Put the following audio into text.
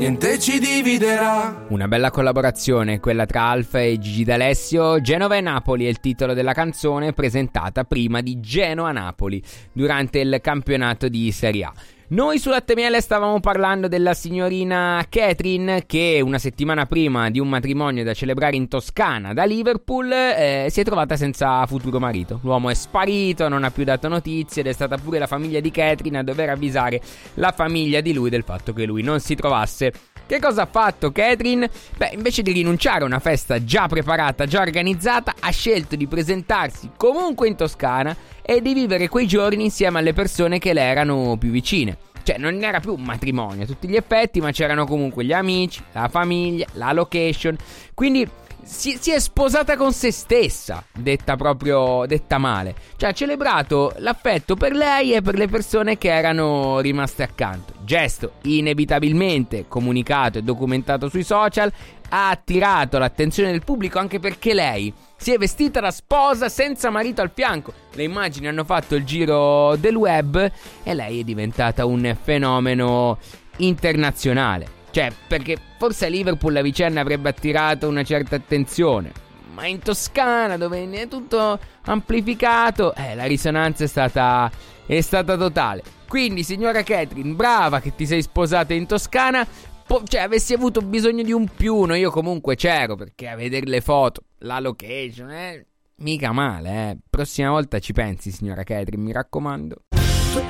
niente ci dividerà. Una bella collaborazione quella tra Alf e Gigi D'Alessio. Genova e Napoli è il titolo della canzone, presentata prima di Genoa-Napoli durante il campionato di Serie A. Noi su Latte Miele stavamo parlando della signorina Catherine, che una settimana prima di un matrimonio da celebrare in Toscana da Liverpool si è trovata senza futuro marito. L'uomo è sparito, non ha più dato notizie ed è stata pure la famiglia di Catherine a dover avvisare la famiglia di lui del fatto che lui non si trovasse. Che cosa ha fatto Catherine? Invece di rinunciare a una festa già preparata, già organizzata, ha scelto di presentarsi comunque in Toscana e di vivere quei giorni insieme alle persone che le erano più vicine. Cioè non era più un matrimonio a tutti gli effetti, ma c'erano comunque gli amici, la famiglia, la location. Quindi si è sposata con se stessa, detta male. Cioè ha celebrato l'affetto per lei e per le persone che erano rimaste accanto. Gesto inevitabilmente comunicato e documentato sui social, ha attirato l'attenzione del pubblico anche perché lei si è vestita da sposa senza marito al fianco. Le immagini hanno fatto il giro del web e lei è diventata un fenomeno internazionale. Cioè, perché forse a Liverpool la vicenda avrebbe attirato una certa attenzione, ma in Toscana, dove è tutto amplificato, la risonanza è stata totale. Quindi, signora Catherine, brava che ti sei sposata in Toscana. Cioè, avessi avuto bisogno di un piuno, io comunque c'ero, perché a vedere le foto, la location, mica male, Prossima volta ci pensi, signora Catherine, mi raccomando.